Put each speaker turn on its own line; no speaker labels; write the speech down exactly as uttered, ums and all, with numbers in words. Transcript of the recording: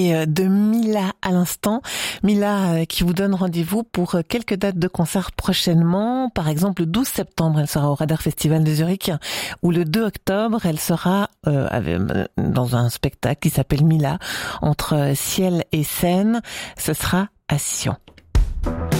Et de Mila à l'instant. Mila qui vous donne rendez-vous pour quelques dates de concert prochainement. Par exemple, le douze septembre, elle sera au Radar Festival de Zurich. Ou le deux octobre, elle sera euh, dans un spectacle qui s'appelle Mila, entre ciel et scène. Ce sera à Sion.